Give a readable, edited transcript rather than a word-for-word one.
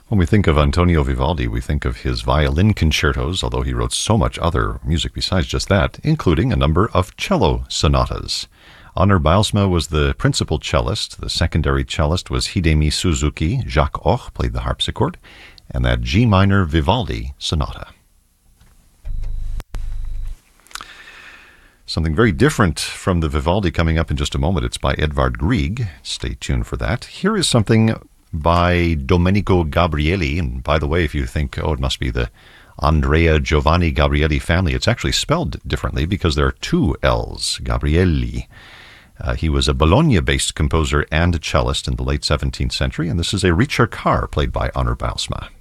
When we think of Antonio Vivaldi, we think of his violin concertos, although he wrote so much other music besides just that, including a number of cello sonatas. Honor Bijlsma was the principal cellist. The secondary cellist was Hidemi Suzuki. Jacques Och played the harpsichord, and that G minor Vivaldi sonata. Something very different from the Vivaldi coming up in just a moment. It's by Edvard Grieg. Stay tuned for that. Here is something by Domenico Gabrieli. And by the way, if you think, it must be the Andrea Giovanni Gabrieli family, it's actually spelled differently because there are two L's, Gabrieli. He was a Bologna-based composer and cellist in the late 17th century, and this is a ricercar played by Honor Bijlsma.